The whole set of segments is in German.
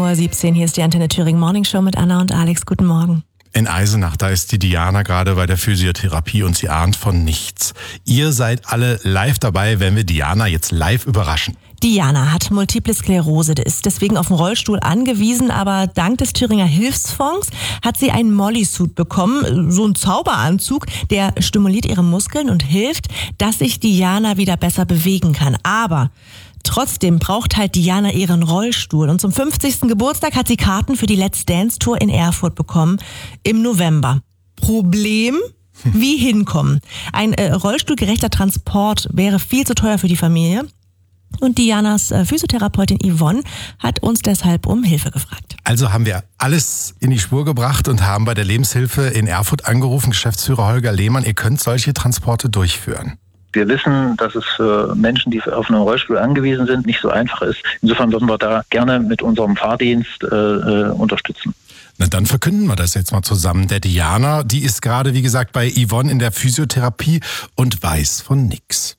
7:17 Uhr. Hier ist die Antenne Thüringen Morning Show mit Anna und Alex. Guten Morgen. In Eisenach, da ist die Diana gerade bei der Physiotherapie und sie ahnt von nichts. Ihr seid alle live dabei, wenn wir Diana jetzt live überraschen. Diana hat Multiple Sklerose, ist deswegen auf den Rollstuhl angewiesen, aber dank des Thüringer Hilfsfonds hat sie einen Molly-Suit bekommen, so einen Zauberanzug, der stimuliert ihre Muskeln und hilft, dass sich Diana wieder besser bewegen kann. Aber trotzdem braucht halt Diana ihren Rollstuhl und zum 50. Geburtstag hat sie Karten für die Let's Dance Tour in Erfurt bekommen im November. Problem? Wie hinkommen? Ein rollstuhlgerechter Transport wäre viel zu teuer für die Familie. Und Dianas Physiotherapeutin Yvonne hat uns deshalb um Hilfe gefragt. Also haben wir alles in die Spur gebracht und haben bei der Lebenshilfe in Erfurt angerufen, Geschäftsführer Holger Lehmann, ihr könnt solche Transporte durchführen. Wir wissen, dass es für Menschen, die auf einen Rollstuhl angewiesen sind, nicht so einfach ist. Insofern würden wir da gerne mit unserem Fahrdienst unterstützen. Na, dann verkünden wir das jetzt mal zusammen. Der Diana, die ist gerade, wie gesagt, bei Yvonne in der Physiotherapie und weiß von nix.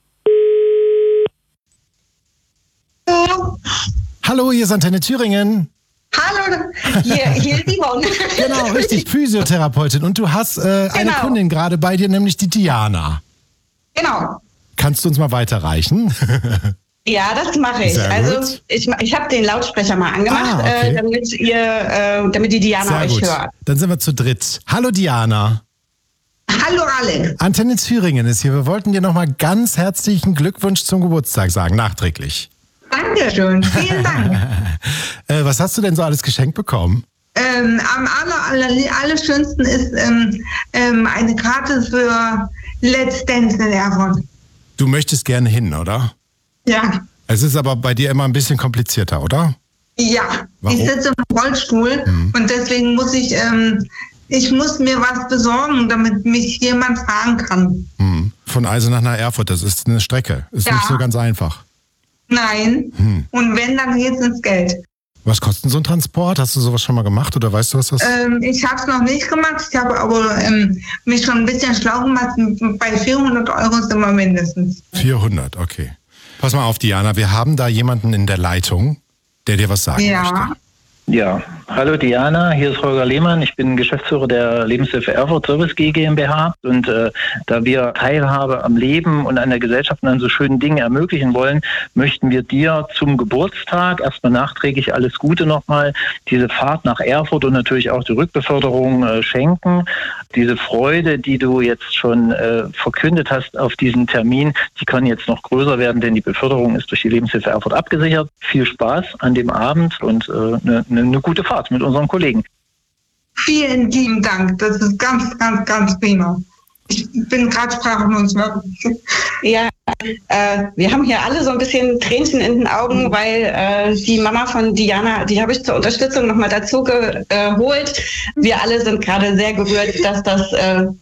Hallo, hier ist Antenne Thüringen. Hallo, hier ist Yvonne. Genau, richtig, Physiotherapeutin. Und du hast eine Kundin gerade bei dir, nämlich die Diana. Genau. Kannst du uns mal weiterreichen? Ja, das mache ich. Also ich habe den Lautsprecher mal angemacht, okay. Damit die Diana euch hört. Dann sind wir zu dritt. Hallo Diana. Hallo Alex. Antenne Thüringen ist hier. Wir wollten dir nochmal ganz herzlichen Glückwunsch zum Geburtstag sagen, nachträglich. Dankeschön, vielen Dank. Was hast du denn so alles geschenkt bekommen? Am allerschönsten ist eine Karte für Let's Dance in Erfurt. Du möchtest gerne hin, oder? Ja. Es ist aber bei dir immer ein bisschen komplizierter, oder? Ja. Warum? Ich sitze im Rollstuhl und deswegen muss ich muss mir was besorgen, damit mich jemand fahren kann. Von Eisenach nach Erfurt, das ist eine Strecke. Ist nicht so ganz einfach. Nein. Und wenn, dann geht's ins Geld. Was kostet so ein Transport? Hast du sowas schon mal gemacht oder weißt du, was das ist? Ich habe es noch nicht gemacht. Ich habe aber mich schon ein bisschen schlau gemacht. Bei 400 € sind wir mindestens. 400, okay. Pass mal auf, Diana, wir haben da jemanden in der Leitung, der dir was sagen möchte. Ja, hallo Diana, hier ist Holger Lehmann. Ich bin Geschäftsführer der Lebenshilfe Erfurt Service GmbH und da wir Teilhabe am Leben und an der Gesellschaft und an so schönen Dingen ermöglichen wollen, möchten wir dir zum Geburtstag erstmal nachträglich alles Gute nochmal, diese Fahrt nach Erfurt und natürlich auch die Rückbeförderung schenken. Diese Freude, die du jetzt schon verkündet hast auf diesen Termin, die kann jetzt noch größer werden, denn die Beförderung ist durch die Lebenshilfe Erfurt abgesichert. Viel Spaß an dem Abend und eine gute Fahrt mit unseren Kollegen. Vielen lieben Dank. Das ist ganz, ganz, ganz prima. Ich bin gerade sprachlos. Ja, wir haben hier alle so ein bisschen Tränchen in den Augen, weil die Mama von Diana, die habe ich zur Unterstützung nochmal dazu geholt. Wir alle sind gerade sehr gerührt, dass das